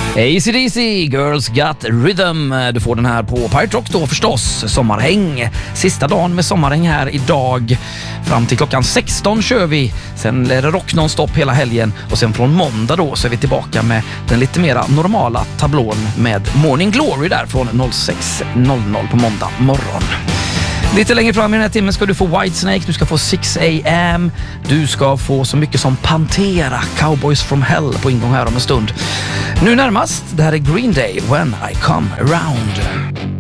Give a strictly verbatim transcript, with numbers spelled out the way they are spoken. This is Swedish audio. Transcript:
A C D C, Girls Got Rhythm. Du får den här på Pirate Rock då förstås. Sommarhäng. Sista dagen med sommarhäng här idag. Fram till klockan sexton kör vi. Sen är det rock nonstop hela helgen. Och sen från måndag då så är vi tillbaka med den lite mera normala tablån med Morning Glory där från sex noll noll på måndag morgon. Lite längre fram i den här timmen ska du få Whitesnake, du ska få six a m, du ska få så mycket som Pantera, Cowboys from Hell på ingång här om en stund. Nu närmast, det här är Green Day, When I Come Around.